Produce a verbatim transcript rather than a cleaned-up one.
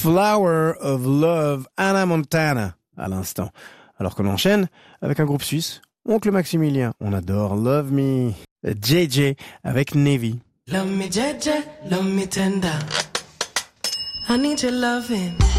Flower of Love, Hannah Montana, à l'instant. Alors qu'on enchaîne avec un groupe suisse, Oncle Maximilien. On adore Love Me. J J avec Navy. Love me J J, love me tender. I need your loving.